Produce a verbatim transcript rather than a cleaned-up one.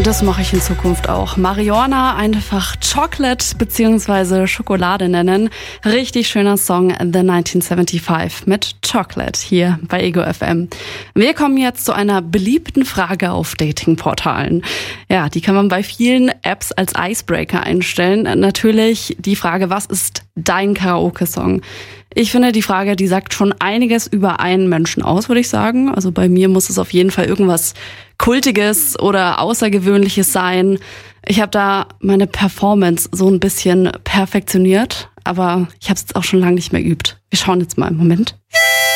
Das mache ich in Zukunft auch. Marihuana einfach Chocolate bzw. Schokolade nennen. Richtig schöner Song The neunzehnhundertfünfundsiebzig mit Chocolate hier bei Ego F M. Wir kommen jetzt zu einer beliebten Frage auf Datingportalen. Ja, die kann man bei vielen Apps als Icebreaker einstellen. Natürlich die Frage, was ist dein Karaoke-Song? Ich finde, die Frage, die sagt schon einiges über einen Menschen aus, würde ich sagen. Also bei mir muss es auf jeden Fall irgendwas Kultiges oder Außergewöhnliches sein. Ich habe da meine Performance so ein bisschen perfektioniert, aber ich habe es jetzt auch schon lange nicht mehr geübt. Wir schauen jetzt mal. Moment.